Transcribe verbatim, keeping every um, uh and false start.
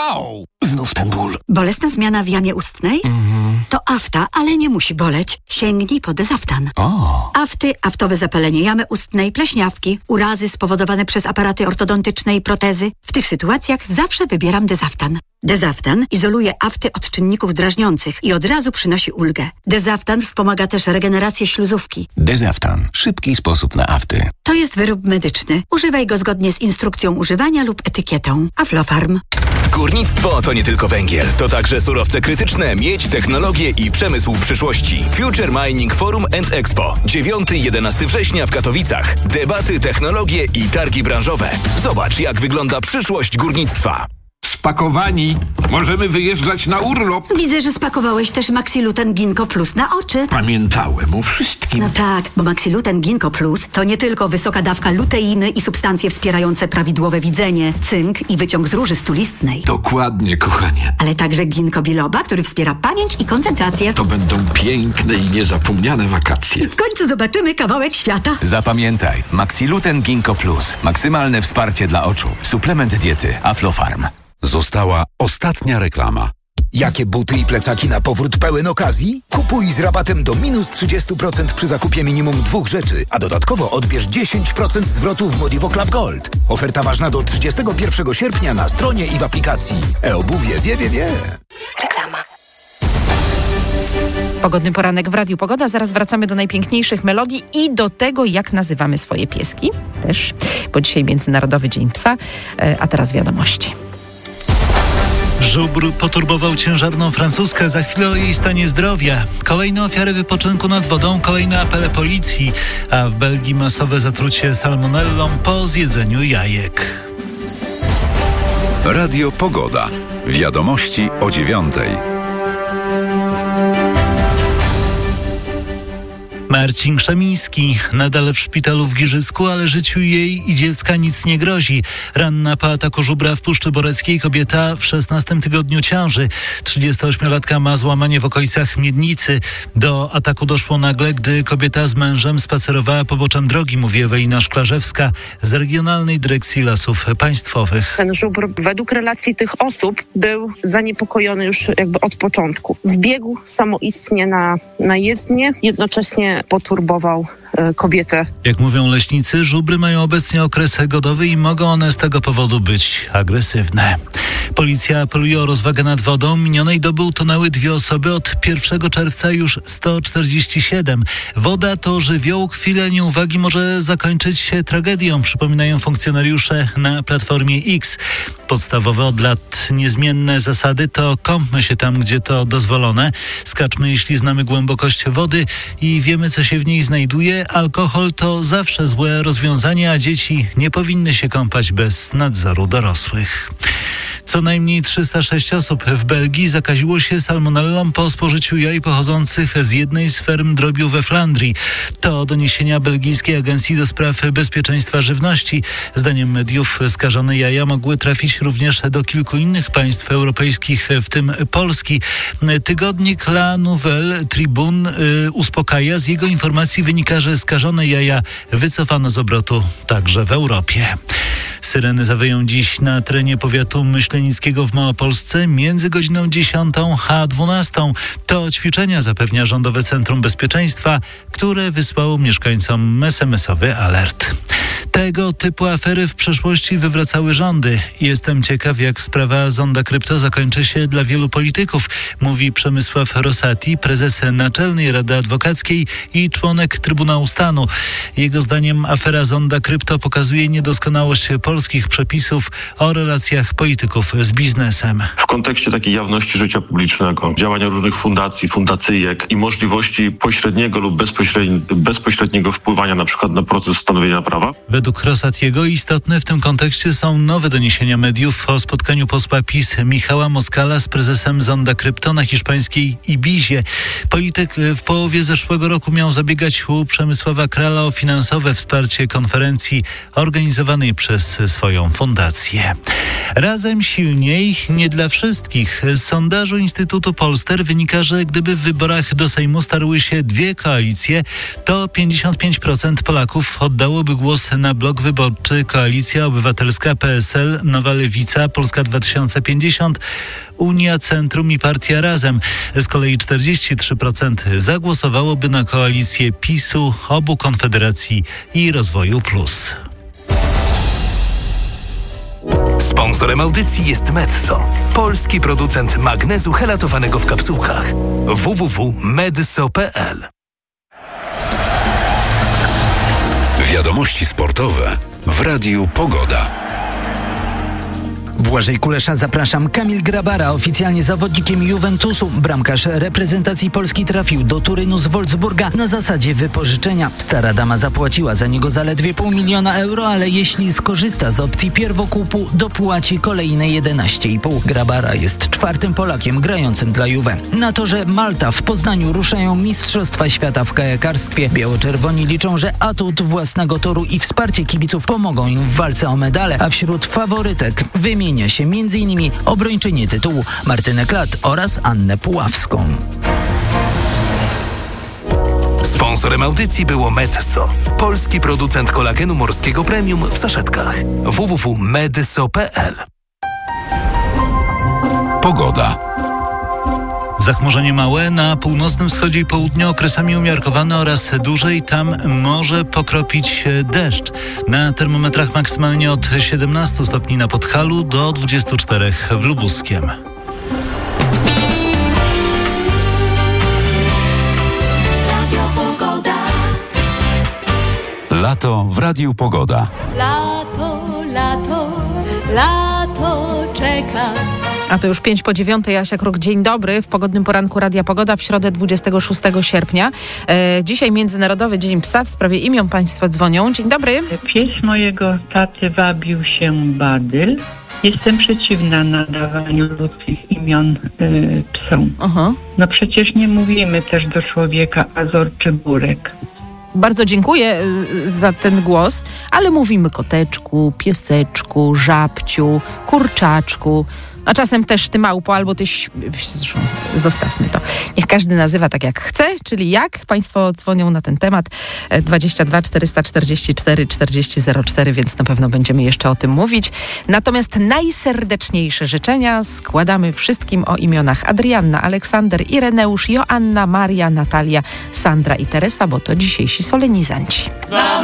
Au! Znów ten ból. Bolesna zmiana w jamie ustnej? Mhm. To afta, ale nie musi boleć. Sięgnij po Dezaftan. O. Afty, aftowe zapalenie jamy ustnej, pleśniawki, urazy spowodowane przez aparaty ortodontyczne i protezy. W tych sytuacjach zawsze wybieram Dezaftan. Dezaftan izoluje afty od czynników drażniących i od razu przynosi ulgę. Dezaftan wspomaga też regenerację śluzówki. Dezaftan. Szybki sposób na afty. To jest wyrób medyczny. Używaj go zgodnie z instrukcją używania lub etykietą. Aflofarm. Górnictwo to nie tylko węgiel, to także surowce krytyczne, miedź, technologie i przemysł przyszłości. Future Mining Forum and Expo. dziewiątego do jedenastego września w Katowicach. Debaty, technologie i targi branżowe. Zobacz, jak wygląda przyszłość górnictwa. Spakowani. Możemy wyjeżdżać na urlop. Widzę, że spakowałeś też Maxiluten Ginkgo Plus na oczy. Pamiętałem o wszystkim. No tak, bo Maxiluten Ginkgo Plus to nie tylko wysoka dawka luteiny i substancje wspierające prawidłowe widzenie, cynk i wyciąg z róży stulistnej. Dokładnie, kochanie. Ale także ginkgo biloba, który wspiera pamięć i koncentrację. To będą piękne i niezapomniane wakacje. W końcu zobaczymy kawałek świata. Zapamiętaj. Maxiluten Ginkgo Plus. Maksymalne wsparcie dla oczu. Suplement diety Aflofarm. Została ostatnia reklama. Jakie buty i plecaki na powrót pełen okazji? Kupuj z rabatem do minus trzydzieści procent przy zakupie minimum dwóch rzeczy, a dodatkowo odbierz dziesięć procent zwrotu w Modivo Club Gold. Oferta ważna do trzydziestego pierwszego sierpnia na stronie i w aplikacji. E-obuwie wie, wie, wie. Reklama. Pogodny poranek w Radiu Pogoda. Zaraz wracamy do najpiękniejszych melodii i do tego, jak nazywamy swoje pieski. Też, bo dzisiaj Międzynarodowy Dzień Psa. A teraz wiadomości. Żubr poturbował ciężarną francuskę, za chwilę o jej stanie zdrowia. Kolejne ofiary wypoczynku nad wodą, kolejne apele policji, a w Belgii masowe zatrucie salmonellą po zjedzeniu jajek. Radio Pogoda. Wiadomości o dziewiątej. Marcin Krzemiński nadal w szpitalu w Giżycku, ale życiu jej i dziecka nic nie grozi. Ranna po ataku żubra w Puszczy Boreckiej, kobieta w szesnastym tygodniu ciąży. trzydziestoośmiolatka ma złamanie w okolicach miednicy. Do ataku doszło nagle, gdy kobieta z mężem spacerowała poboczem drogi, mówi Ewelina Szklarzewska z Regionalnej Dyrekcji Lasów Państwowych. Ten żubr według relacji tych osób był zaniepokojony już jakby od początku. Wbiegł samoistnie na, na jezdnię, jednocześnie poturbował e, kobietę. Jak mówią leśnicy, żubry mają obecnie okres godowy i mogą one z tego powodu być agresywne. Policja apeluje o rozwagę nad wodą. Minionej doby utonęły dwie osoby, od pierwszego czerwca już sto czterdzieści siedem. Woda to żywioł, chwilę nieuwagi może zakończyć się tragedią, przypominają funkcjonariusze na Platformie X. Podstawowe od lat niezmienne zasady to kąpmy się tam, gdzie to dozwolone, skaczmy, jeśli znamy głębokość wody i wiemy, co się w niej znajduje. Alkohol to zawsze złe rozwiązanie, a dzieci nie powinny się kąpać bez nadzoru dorosłych. Co najmniej trzysta sześć osób w Belgii zakaziło się salmonellą po spożyciu jaj pochodzących z jednej z ferm drobiu we Flandrii. To doniesienia belgijskiej Agencji do Spraw Bezpieczeństwa Żywności. Zdaniem mediów skażone jaja mogły trafić również do kilku innych państw europejskich, w tym Polski. Tygodnik La Nouvelle Tribune y, uspokaja. Z jego informacji wynika, że skażone jaja wycofano z obrotu także w Europie. Syreny zawyją dziś na terenie powiatu myślenickiego w Małopolsce między godziną dziesiątą a dwunastą. To ćwiczenia zapewnia Rządowe Centrum Bezpieczeństwa, które wysłało mieszkańcom es em esowy alert. Tego typu afery w przeszłości wywracały rządy. Jestem ciekaw, jak sprawa Zonda Krypto zakończy się dla wielu polityków, mówi Przemysław Rosati, prezes Naczelnej Rady Adwokackiej i członek Trybunału Stanu. Jego zdaniem afera Zonda Krypto pokazuje niedoskonałość polskich przepisów o relacjach polityków z biznesem. W kontekście takiej jawności życia publicznego, działania różnych fundacji, fundacyjek i możliwości pośredniego lub bezpośredniego, bezpośredniego wpływania na przykład na proces stanowienia prawa. Według Rosatiego istotne w tym kontekście są nowe doniesienia mediów o spotkaniu posła PiS Michała Moskala z prezesem Zonda Krypto na hiszpańskiej Ibizie. Polityk w połowie zeszłego roku miał zabiegać u Przemysława Krala o finansowe wsparcie konferencji organizowanej przez swoją fundację. Razem silniej, nie dla wszystkich. Z sondażu Instytutu Polster wynika, że gdyby w wyborach do Sejmu starły się dwie koalicje, to pięćdziesiąt pięć procent Polaków oddałoby głos na blok wyborczy Koalicja Obywatelska, P S L, Nowa Lewica, Polska dwa tysiące pięćdziesiąt, Unia Centrum i Partia Razem. Z kolei czterdzieści trzy procent zagłosowałoby na koalicję PiSu, obu Konfederacji i Rozwoju Plus. Sponsorem audycji jest Medzo, polski producent magnezu helatowanego w kapsułkach. w w w kropka medzo kropka p l. Wiadomości sportowe w Radiu Pogoda. Błażej Kulesza, zapraszam. Kamil Grabara, oficjalnie zawodnikiem Juventusu. Bramkarz reprezentacji Polski trafił do Turynu z Wolfsburga na zasadzie wypożyczenia. Stara dama zapłaciła za niego zaledwie pół miliona euro, ale jeśli skorzysta z opcji pierwokupu, dopłaci kolejne jedenaście i pół. Grabara jest czwartym Polakiem grającym dla Juve. Na torze Malta w Poznaniu ruszają Mistrzostwa Świata w kajakarstwie. Biało-czerwoni liczą, że atut własnego toru i wsparcie kibiców pomogą im w walce o medale, a wśród faworytek wymienia się m.in. obrończyni tytułu Martynę Klat oraz Annę Puławską. Sponsorem audycji było Medzo, polski producent kolagenu morskiego premium w saszetkach. w w w kropka medzo kropka p l. Pogoda. Zachmurzenie małe, na północnym wschodzie i południu okresami umiarkowane oraz dłużej tam może pokropić deszcz. Na termometrach maksymalnie od siedemnastu stopni na Podhalu do dwudziestu czterech w Lubuskiem. Lato w Radiu Pogoda. Lato, lato, lato czeka. A to już pięć po dziewiątej, Asia Kruk, dzień dobry. W pogodnym poranku Radia Pogoda w środę dwudziestego szóstego sierpnia. E, dzisiaj Międzynarodowy Dzień Psa. W sprawie imion państwo dzwonią. Dzień dobry. Pies mojego taty wabił się Badyl. Jestem przeciwna nadawaniu ludzkich imion y, psom. Aha. No przecież nie mówimy też do człowieka Azor czy Burek. Bardzo dziękuję za ten głos, ale mówimy koteczku, pieseczku, żabciu, kurczaczku, a czasem też ty małpo albo ty... Zresztą zostawmy to. Niech każdy nazywa tak jak chce, czyli jak państwo dzwonią na ten temat dwadzieścia dwa czterysta czterdzieści cztery czterdzieści zero cztery, więc na pewno będziemy jeszcze o tym mówić. Natomiast najserdeczniejsze życzenia składamy wszystkim o imionach Adrianna, Aleksander, Ireneusz, Joanna, Maria, Natalia, Sandra i Teresa, bo to dzisiejsi solenizanci.